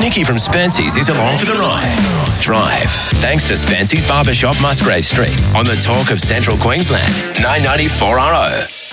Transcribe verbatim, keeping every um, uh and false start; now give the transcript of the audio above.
Nikki from Spency's is along for the ride. Drive, thanks to Spency's Barbershop, Musgrave Street, on the talk of Central Queensland, nine ninety-four R O.